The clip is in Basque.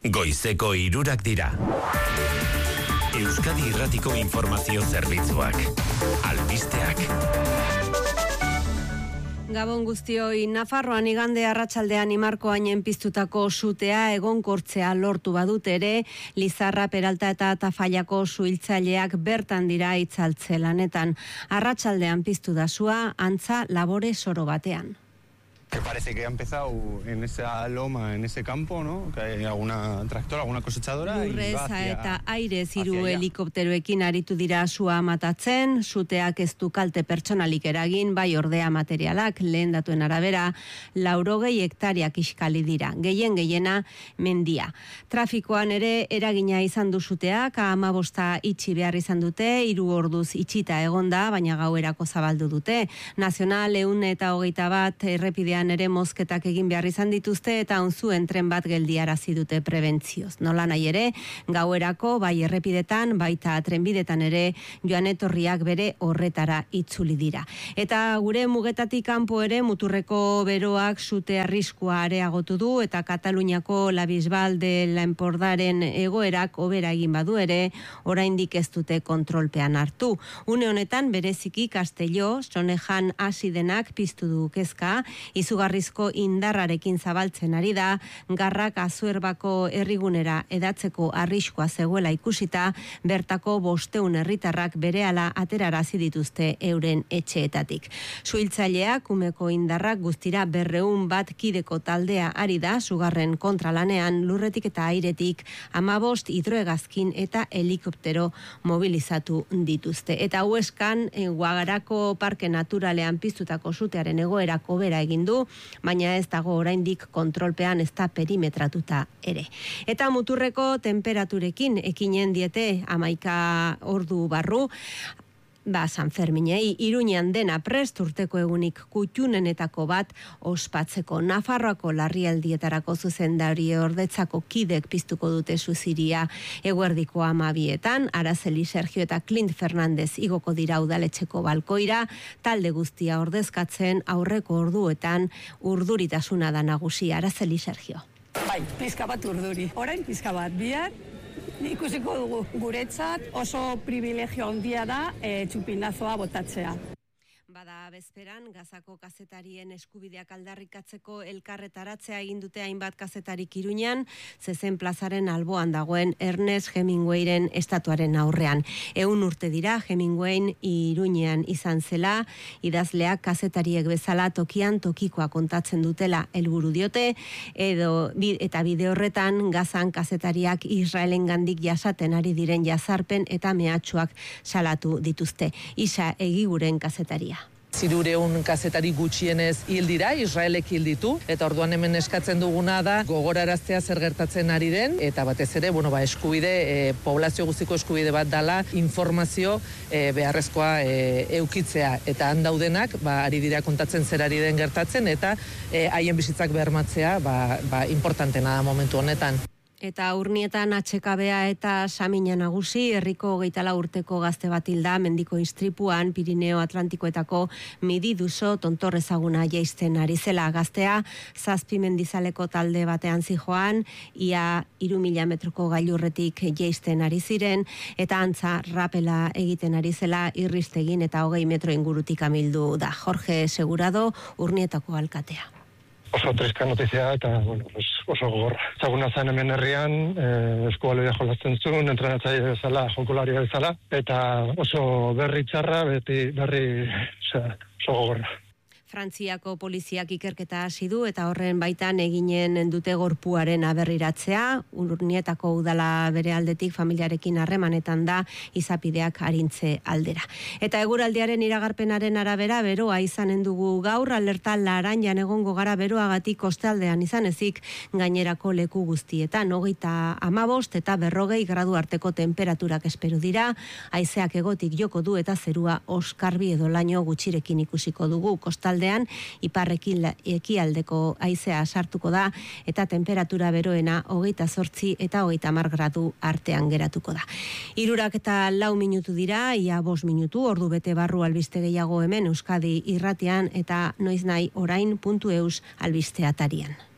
Goizeko 3 dira. Euskadi Irratiko Informazio Zerbitzuak. Albisteak. Gabon guztioi, Nafarroan igande arratsaldean Imarkoainen piztutako sutea egonkortzea lortu badut ere, Lizarra, Peralta eta Tafallako suhiltzaileak bertan dira itzaltze lanetan. Arratsaldean piztu da sua, antza labore soro batean. Que parece que ha empezado en esa loma, en ese campo, ¿no? Que hay alguna tractora, alguna cosechadora. Lurreza eta airez hiru helikopteroekin aritu dira sua matatzen, suteak ez du kalte pertsonalik eragin, bai ordea materialak, lehen datuen arabera, 80 hektariak iskali dira, gehiena mendia. Trafikoan ere eragina izan du suteak, 15 itxi behar izan dute, 3 orduz itxita egonda, baina gauerako zabaldu dute. Nazional 121 errepidean ere mozketak egin behar izan dituzte eta onzuen tren bat geldiarazi dute prebentzioz. Nola nahi ere, gauerako bai errepidetan, baita trenbidetan ere joan etorriak bere horretara itzuli dira. Eta gure mugetatik kanpo ere muturreko beroak sute arriskua areagotu du eta Kataluniako La Bisbal de la Empordaren egoerak hobera egin badu ere, oraindik ez dute kontrolpean hartu. Une honetan bereziki Castelló, Sonejan hasi denak piztu du kezka, izugarrizko indarrarekin zabaltzen ari da, garrak Azuerbako herrigunera edatzeko arriskua zegoela ikusita, bertako 500 herritarrak berehala aterarazi dituzte euren etxeetatik. Suhiltzaileak umeko indarrak guztira 200 kideko taldea ari da, sugarren kontralanean lurretik eta airetik 15 hidrohegazkin eta helikoptero mobilizatu dituzte. Eta Hueskan, Guagarako Parke Naturalean piztutako sutearen egoerak hobera egin du, baina ez dago oraindik kontrolpean ez da perimetratuta ere. Eta muturreko temperaturekin ekinen diete 11 ordu barru, San Ferminei, Iruñean dena prest urteko egunik kutxunenetako bat ospatzeko. Nafarroako larrialdietarako zuzendari ordetzako kidek piztuko dute suziria eguerdiko 12etan, Araceli Sergio eta Clint Fernandez igoko dira udaletxeko balkoira, talde guztia ordezkatzen aurreko orduetan urduritasuna da nagusi. Araceli Sergio. Bai, pizka bat urduri. Orain pizka bat, bihar ikusiko dugu guretzat oso privilegio handia da txupinazoa botatzea. Bada bezperan, Gazako kazetarien eskubideak aldarrikatzeko elkarretaratzea egin dute hainbat kazetarik Iruñan, Zezen plazaren alboan dagoen Ernest Hemingwayren estatuaren aurrean. 100 urte dira Hemingwayn Iruñean izan zela, idazleak kazetariek bezala tokian tokikoa kontatzen dutela helburu diote, eta bide horretan Gazan kazetariak Israelengandik jasaten ari diren jazarpen eta mehatxuak salatu dituzte. Isa Egiguren kazetaria. 300 kazetari gutxienez hil dira, Israelek hil ditu, eta orduan hemen eskatzen duguna da gogoraraztea zer gertatzen ari den, eta batez ere, eskubide, poblazio guztiko eskubide bat dala, informazio beharrezkoa eukitzea, eta han daudenak, ari dira kontatzen zer ari den gertatzen, eta haien bizitzak bermatzea, importantena da momentu honetan. Eta Urnietan atxekabea eta samina nagusi, herriko 24 urteko gazte bat hilda mendiko istripuan Pirineo Atlantikoetako Mididuso tontor ezaguna jaisten ari zela. Gaztea 7 mendizaleko talde batean zijoan, ia 3000 metroko gailurretik jaisten ari ziren, eta antza rapela egiten ari zela irristegin eta 20 metro ingurutik amildu da. Jorge Segurado, Urnietako alkatea. Oso treska notizia eta oso gogorra. Zaguna zen hemen herrian, eskubaloia jolazten zuen, entrenatzaile bezala, jokularia bezala, eta oso berri txarra, oso gogorra. Frantziako poliziak ikerketa hasi du eta horren baitan eginen dute gorpuaren aberriratzea. Urnietako udala bere aldetik familiarekin harremanetan da izapideak arintze aldera. Eta eguraldiaren iragarpenaren arabera beroa izanen dugu gaur, alerta laranjan egongo gara beroagatik kostaldean izan ezik gainerako leku guztietan. 35 eta 40 gradu arteko temperaturak espero dira, haizeak egotik joko du eta zerua oskarbi edo laino gutxirekin ikusiko dugu kostaldean. Iparrekin ekialdeko haizea sartuko da eta temperatura beroena 28 eta 30 gradu artean geratuko da. 3:04 minutu dira, ia 5 minutu, ordu bete barru albiste gehiago hemen Euskadi irratian eta noiznahi orain.eus albiste atarian.